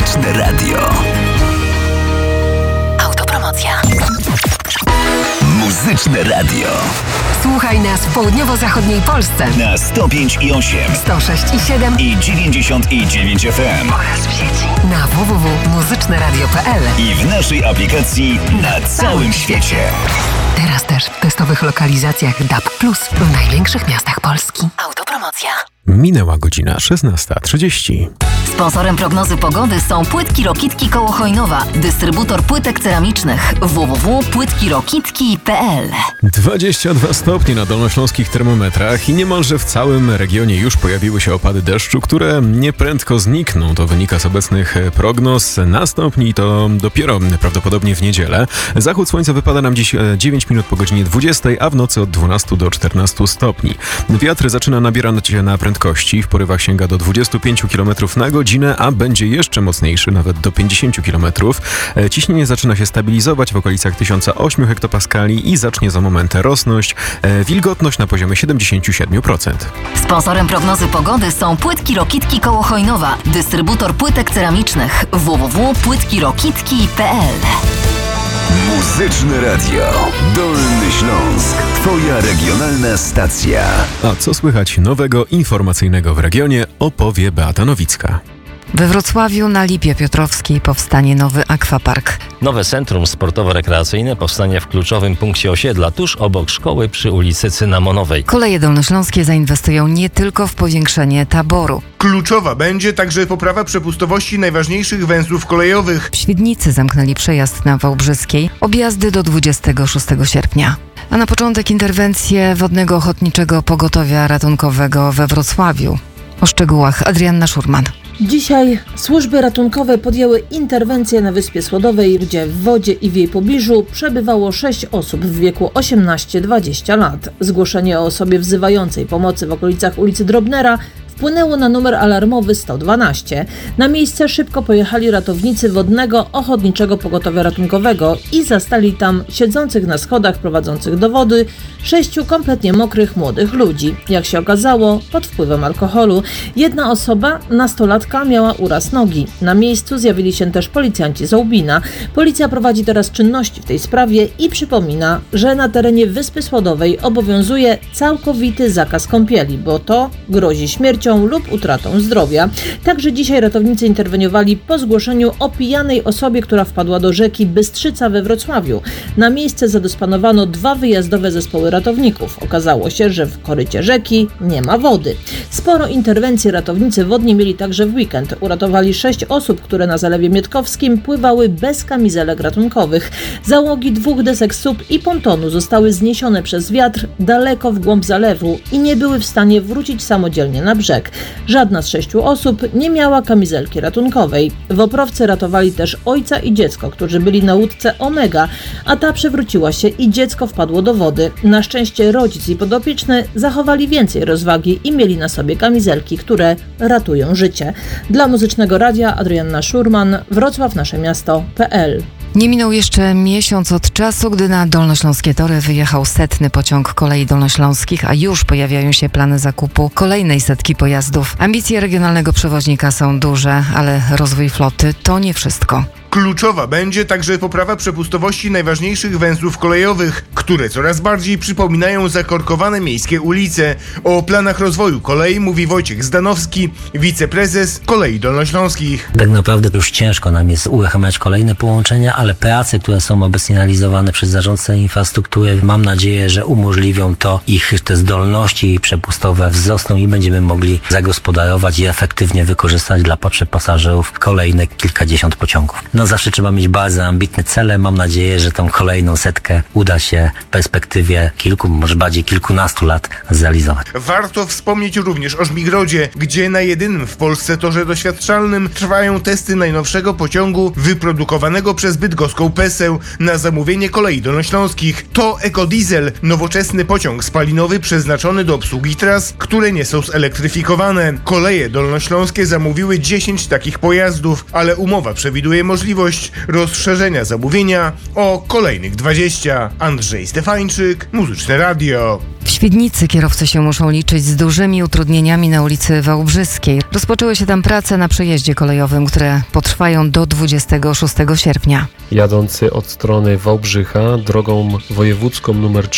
Muzyczne Radio. Autopromocja. Muzyczne Radio. Słuchaj nas w południowo-zachodniej Polsce Na 105,8, 106,7 i 90,9 FM. oraz w sieci na www.muzyczneradio.pl I w naszej aplikacji na całym świecie. Teraz też w testowych lokalizacjach DAB+ w największych miastach Polski. Autopromocja. Minęła godzina 16:30. Sponsorem prognozy pogody są Płytki Rokitki koło Chojnowa, dystrybutor płytek ceramicznych www.płytkirokitki.pl. 22 stopnie na dolnośląskich termometrach i niemalże w całym regionie już pojawiły się opady deszczu, które nieprędko znikną. To wynika z obecnych prognoz. Nastąpi to dopiero prawdopodobnie w niedzielę. Zachód słońca wypada nam dziś 9 minut po godzinie 20, a w nocy od 12 do 14 stopni. Wiatr zaczyna nabierać na prędkości. W porywach sięga do 25 km na godzinę, a będzie jeszcze mocniejszy, nawet do 50 km. Ciśnienie zaczyna się stabilizować w okolicach 1008 hektopaskali i zacznie za moment rosnąć. Wilgotność na poziomie 77%. Sponsorem prognozy pogody są Płytki Rokitki koło Chojnowa, dystrybutor płytek ceramicznych www.płytkirokitki.pl. Muzyczne Radio. Dolny Śląsk. Twoja regionalna stacja. A co słychać nowego, informacyjnego w regionie, opowie Beata Nowicka. We Wrocławiu na Lipie Piotrowskiej powstanie nowy akwapark. Nowe centrum sportowo-rekreacyjne powstanie w kluczowym punkcie osiedla, tuż obok szkoły przy ulicy Cynamonowej. Koleje dolnośląskie zainwestują nie tylko w powiększenie taboru. Kluczowa będzie także poprawa przepustowości najważniejszych węzłów kolejowych. W Świdnicy zamknęli przejazd na Wałbrzyskiej, objazdy do 26 sierpnia. A na początek interwencje Wodnego Ochotniczego Pogotowia Ratunkowego we Wrocławiu. O szczegółach Adrianna Szurman. Dzisiaj służby ratunkowe podjęły interwencję na Wyspie Słodowej, gdzie w wodzie i w jej pobliżu przebywało 6 osób w wieku 18-20 lat. Zgłoszenie o osobie wzywającej pomocy w okolicach ulicy Drobnera wpłynęło na numer alarmowy 112. Na miejsce szybko pojechali ratownicy Wodnego Ochotniczego Pogotowia Ratunkowego i zastali tam siedzących na schodach prowadzących do wody 6 kompletnie mokrych młodych ludzi. Jak się okazało, pod wpływem alkoholu. Jedna osoba, nastolatka, miała uraz nogi. Na miejscu zjawili się też policjanci z Łbina. Policja prowadzi teraz czynności w tej sprawie i przypomina, że na terenie Wyspy Słodowej obowiązuje całkowity zakaz kąpieli, bo to grozi śmiercią lub utratą zdrowia. Także dzisiaj ratownicy interweniowali po zgłoszeniu o pijanej osobie, która wpadła do rzeki Bystrzyca we Wrocławiu. Na miejsce zadysponowano 2 wyjazdowe zespoły ratowników. Okazało się, że w korycie rzeki nie ma wody. Sporo interwencji ratownicy wodni mieli także w weekend. Uratowali 6 osób, które na Zalewie Mietkowskim pływały bez kamizelek ratunkowych. Załogi 2 desek SUP i pontonu zostały zniesione przez wiatr daleko w głąb zalewu i nie były w stanie wrócić samodzielnie na brzeg. Żadna z 6 osób nie miała kamizelki ratunkowej. Woprowcy ratowali też ojca i dziecko, którzy byli na łódce Omega, a ta przewróciła się i dziecko wpadło do wody. Na szczęście rodzic i podopieczny zachowali więcej rozwagi i mieli na sobie kamizelki, które ratują życie. Dla Muzycznego Radia Adrianna Szurman, Wrocław, nasze miasto.pl. Nie minął jeszcze miesiąc od czasu, gdy na dolnośląskie tory wyjechał 100. pociąg kolei dolnośląskich, a już pojawiają się plany zakupu kolejnej 100 pojazdów. Ambicje regionalnego przewoźnika są duże, ale rozwój floty to nie wszystko. Kluczowa będzie także poprawa przepustowości najważniejszych węzłów kolejowych, które coraz bardziej przypominają zakorkowane miejskie ulice. O planach rozwoju kolei mówi Wojciech Zdanowski, wiceprezes Kolei Dolnośląskich. Tak naprawdę już ciężko nam jest uruchamiać kolejne połączenia, ale prace, które są obecnie realizowane przez zarządcę infrastruktury, mam nadzieję, że umożliwią to, ich te zdolności przepustowe wzrosną i będziemy mogli zagospodarować i efektywnie wykorzystać dla potrzeb pasażerów kolejne kilkadziesiąt pociągów. No zawsze trzeba mieć bardzo ambitne cele. Mam nadzieję, że tą kolejną 100 uda się w perspektywie kilku, może bardziej kilkunastu lat zrealizować. Warto wspomnieć również o Żmigrodzie, gdzie na jedynym w Polsce torze doświadczalnym trwają testy najnowszego pociągu wyprodukowanego przez bydgoską PESEł na zamówienie Kolei Dolnośląskich. To ekodiesel, nowoczesny pociąg spalinowy przeznaczony do obsługi tras, które nie są zelektryfikowane. Koleje Dolnośląskie zamówiły 10 takich pojazdów, ale umowa przewiduje możliwość możliwość rozszerzenia zamówienia o kolejnych 20. Andrzej Stefańczyk, Muzyczne Radio. W Świdnicy kierowcy się muszą liczyć z dużymi utrudnieniami na ulicy Wałbrzyskiej. Rozpoczęły się tam prace na przejeździe kolejowym, które potrwają do 26 sierpnia. Jadący od strony Wałbrzycha drogą wojewódzką nr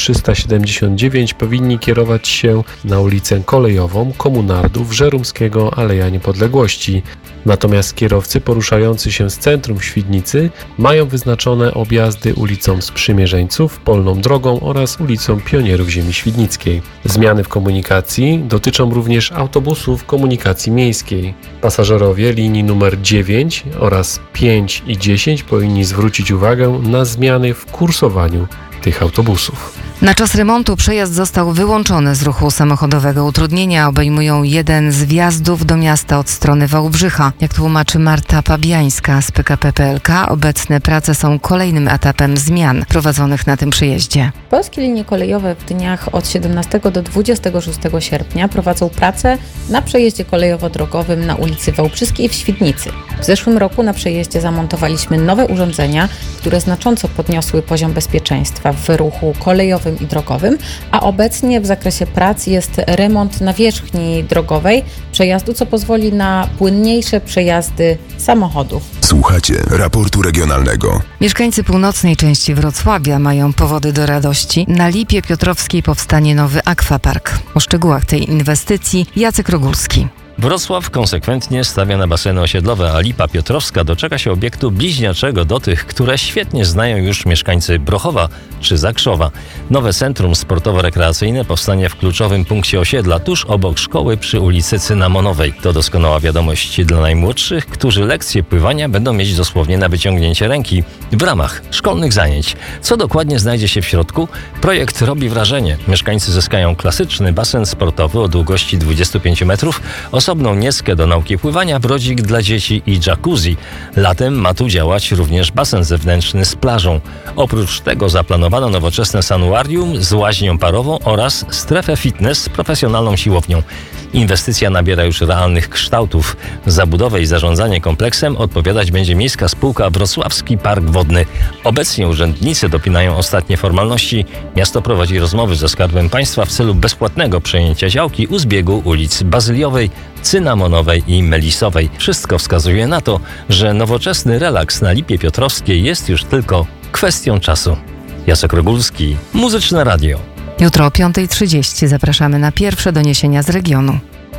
379 powinni kierować się na ulicę kolejową Komunardów, Żeromskiego, Aleja Niepodległości. Natomiast kierowcy poruszający się z centrum Świdnicy mają wyznaczone objazdy ulicą Sprzymierzeńców, Polną Drogą oraz ulicą Pionierów Ziemi Świdnickiej. Zmiany w komunikacji dotyczą również autobusów komunikacji miejskiej. Pasażerowie linii numer 9 oraz 5 i 10 powinni zwrócić uwagę na zmiany w kursowaniu tych autobusów. Na czas remontu przejazd został wyłączony z ruchu samochodowego. Utrudnienia obejmują jeden z wjazdów do miasta od strony Wałbrzycha. Jak tłumaczy Marta Pabiańska z PKP PLK, obecne prace są kolejnym etapem zmian prowadzonych na tym przejeździe. Polskie linie kolejowe w dniach od 17 do 26 sierpnia prowadzą pracę na przejeździe kolejowo-drogowym na ulicy Wałbrzyskiej w Świdnicy. W zeszłym roku na przejeździe zamontowaliśmy nowe urządzenia, które znacząco podniosły poziom bezpieczeństwa w ruchu kolejowym i drogowym, a obecnie w zakresie prac jest remont nawierzchni drogowej przejazdu, co pozwoli na płynniejsze przejazdy samochodów. Słuchacie raportu regionalnego. Mieszkańcy północnej części Wrocławia mają powody do radości. Na Lipie Piotrowskiej powstanie nowy akwapark. O szczegółach tej inwestycji Jacek Rogulski. Wrocław konsekwentnie stawia na baseny osiedlowe, a Lipa Piotrowska doczeka się obiektu bliźniaczego do tych, które świetnie znają już mieszkańcy Brochowa czy Zakrzowa. Nowe centrum sportowo-rekreacyjne powstanie w kluczowym punkcie osiedla, tuż obok szkoły przy ulicy Cynamonowej. To doskonała wiadomość dla najmłodszych, którzy lekcje pływania będą mieć dosłownie na wyciągnięcie ręki w ramach szkolnych zajęć. Co dokładnie znajdzie się w środku? Projekt robi wrażenie. Mieszkańcy zyskają klasyczny basen sportowy o długości 25 metrów, osobną nieskę do nauki pływania, brodzik dla dzieci i jacuzzi. Latem ma tu działać również basen zewnętrzny z plażą. Oprócz tego zaplanowano nowoczesne sanuarium z łaźnią parową oraz strefę fitness z profesjonalną siłownią. Inwestycja nabiera już realnych kształtów. Za budowę i zarządzanie kompleksem odpowiadać będzie Miejska Spółka Wrocławski Park Wodny. Obecnie urzędnicy dopinają ostatnie formalności. Miasto prowadzi rozmowy ze Skarbem Państwa w celu bezpłatnego przejęcia działki u zbiegu ulic Bazyliowej, Cynamonowej i Melisowej. Wszystko wskazuje na to, że nowoczesny relaks na Lipie Piotrowskiej jest już tylko kwestią czasu. Jacek Rogulski, Muzyczne Radio. Jutro o 5:30 zapraszamy na pierwsze doniesienia z regionu.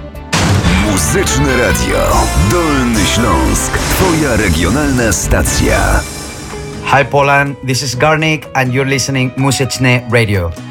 Muzyczne Radio. Dolny Śląsk. Twoja regionalna stacja. Hi Poland, this is Garnik and you're listening Muzyczne Radio.